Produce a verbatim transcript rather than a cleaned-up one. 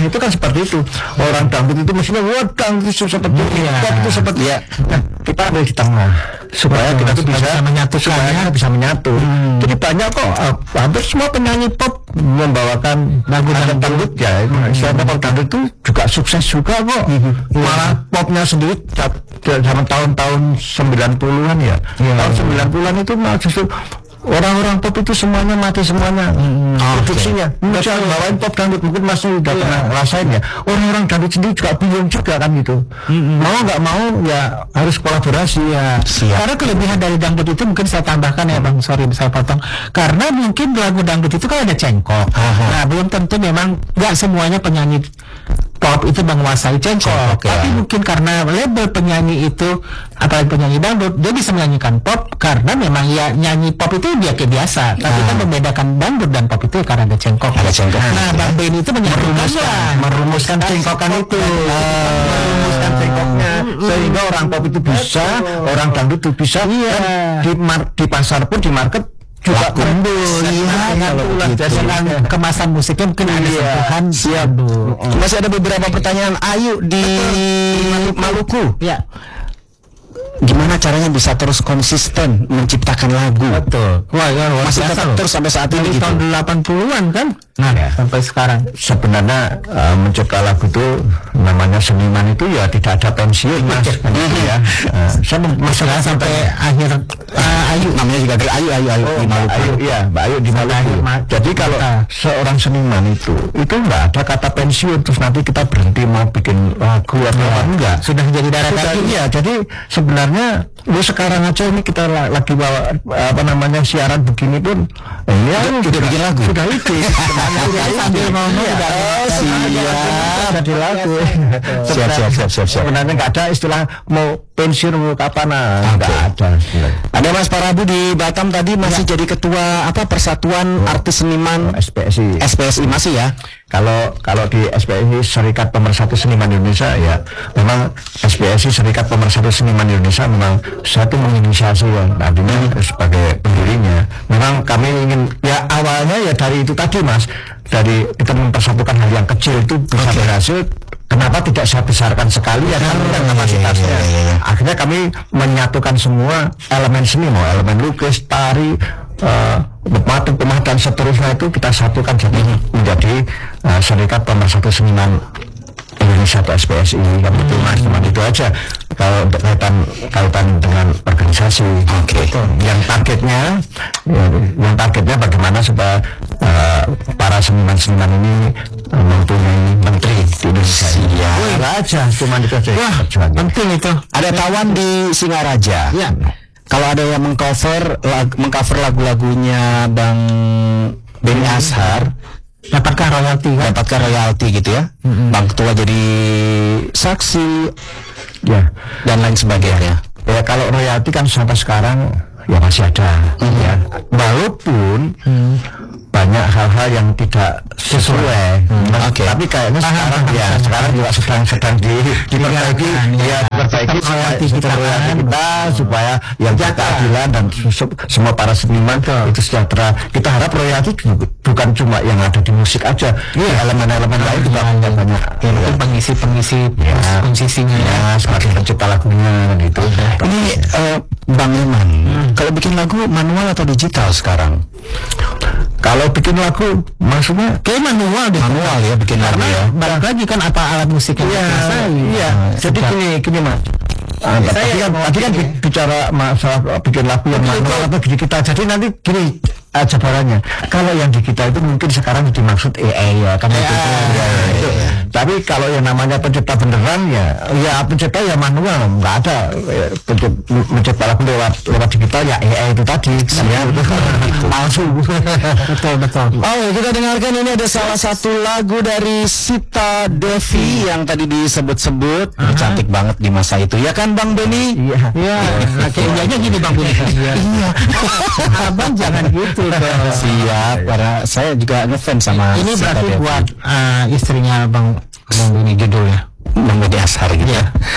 itu kan seperti itu. Orang dangdut itu mestinya wah dangdut itu seperti ini, pop itu seperti ya. Nah, kita ada di tengah supaya kita tuh bisa, bisa menyatukan, supaya ya. kita bisa menyatu. Hmm. Jadi banyak kok uh, hampir semua penyanyi pop membawakan lagu dangdut ya. Hmm. Siapa pop dangdut itu juga sukses juga kok. Hmm. Malah popnya sendiri zaman tahun-tahun sembilan puluhan ya. Yeah. Tahun sembilan puluhan itu malah justru orang-orang pop itu semuanya mati semuanya hmm, produksinya. Okay. Misalnya bawain pop dangdut mungkin masih udah yeah. pernah rasain ya. Orang-orang dangdut sendiri juga bingung juga kan gitu. Hmm. Mau nggak mau ya harus kolaborasi ya. Siap. Karena kelebihan dari dangdut itu mungkin saya tambahkan ya Bang, sorry saya potong. Karena mungkin lagu dangdut itu kan ada cengkok. Aha. Nah belum tentu memang nggak semuanya penyanyi pop itu menguasai cengkok, okay. Tapi mungkin karena label penyanyi itu apalagi penyanyi dangdut dia bisa menyanyikan pop karena memang ya nyanyi pop itu dia kayak biasa, tapi kan membedakan dangdut dan pop itu karena ada cengkok. Ada cengkok. Nah, ya. Bang Benny itu merumuskan, merumuskan cengkokan itu, uh, merumuskan cengkoknya sehingga orang pop itu bisa, betul. Orang dangdut itu bisa, iya. Kan di, mar- di pasar pun di market juga kumpul, iya, dengan kemasan musiknya mungkin ada sentuhan. Siap. Masih ada beberapa pertanyaan Ayu di Maluku. Ya. Gimana caranya bisa terus konsisten menciptakan lagu? Betul. Wah, ya, masih tetap terus sampai saat ini gitu. Tahun delapan puluhan kan? Nah, ya. Sampai sekarang. Sebenarnya uh, mencipta lagu itu namanya seniman itu ya tidak ada pensiun Mas. Ya. Uh, saya masalah sampai akhir uh, Ayu namanya juga dari Ayu Ayu Ayu oh, di Maluku. Ayu, iya, Mbak Ayu di Maluku. Jadi kalau uh. seorang seniman itu itu enggak ada kata pensiun terus nanti kita berhenti mau bikin lagu atau apa enggak. Sudah menjadi darah daging. Iya, jadi sebenarnya lu sekarang aja ini kita lagi bawa apa namanya siaran begini pun ini ya sudah bikin lagu. Sudah itu. Sambil ngomong ya. Oh siap jadi lagu. Siap siap siap siap siap. Sebenarnya nggak ada istilah mau pensiun mau kapan nah nggak ada. Ada Mas Parabu di Batam tadi masih jadi ketua apa Persatuan Artis Seniman S P S I. S P S I masih ya. Kalau kalau di S P S I Serikat Pemersatu Seniman Indonesia ya memang S P S I Serikat Pemersatu Seniman Indonesia memang satu menginisiasi ya artinya sebagai pendirinya memang kami ingin ya awalnya ya dari itu tadi Mas dari kita mempersatukan hal yang kecil itu bisa okay. berhasil. Kenapa tidak saya besarkan sekali ya kan oh, kapasitasnya. Iya, iya, iya. Akhirnya kami menyatukan semua elemen seni mau elemen lukis, tari, uh, batik, pemah dan seterusnya itu kita satukan jadi menjadi uh, Serikat Pemersatu Seniman Indonesia atau S P S I kan itu Mas teman itu aja kalau untuk kaitan kaitan dengan organisasi. Oke. Okay. Yang targetnya ya, yang targetnya bagaimana supaya uh, para seniman-seniman ini uh, mempunyai menteri di Indonesia. Iya. Wah aja cuma itu aja. Wah penting itu. Ada Tawan di Singaraja. Ya. Kalau ada yang mengcover lag, mengcover lagu-lagunya Bang Benny Ashar dapatkan royalti kan? Dapatkan royalti gitu ya. Mm-hmm. Bang Ketua jadi saksi ya dan lain sebagainya. Ya kalau royalti kan sampai sekarang ya masih ada mm-hmm. ya. Walaupun mm. banyak hal-hal yang tidak sesuai. Hmm, Oke. Okay. Tapi kayaknya sekarang ya sekarang juga sedang sedang di diperbaiki ya diperbaiki kita kita supaya yang keadilan dan semua para seniman itu sejahtera. Kita harap royalti bukan cuma yang ada di musik aja. Yeah. Elemen-elemen lain juga banyak banyak. Itu pengisi-pengisi ya, pengisinya ya, seperti pencipta lagunya gitu. Ini uh, Bang Leman, hmm. kalau bikin lagu manual atau digital sekarang? Kalau bikin lagu maksudnya kayak manual deh. Manual ya bikin lagu ya. Balik lagi kan apa alat musik yang iya, iya. Jadi gini gini Mas. Ah, tadi kan tadi kan bicara masalah bikin lagu yang manual atau digital. Jadi nanti gini uh, jabarannya. Kalau yang digital itu mungkin sekarang dimaksud A I ya kan itu. Tapi kalau yang namanya pencipta beneran ya ya pencipta ya manual nggak ada pencipta lagu lewat lewat digital ya A I itu tadi. Ya palsu. Betul betul. Oh kita dengarkan ini ada salah satu lagu dari Sita Devi yang tadi disebut-sebut. Uh-huh. Cantik banget di masa itu ya kan Bang Benny? Iya. Iya. Kayaknya gini Bang Benny. Iya. Abang jangan gitu dong. Siap. Karena saya juga ngefans sama ini berarti buat uh, istrinya Bang Bang Benny judulnya. Bang Benny Ashar gitu. Iya.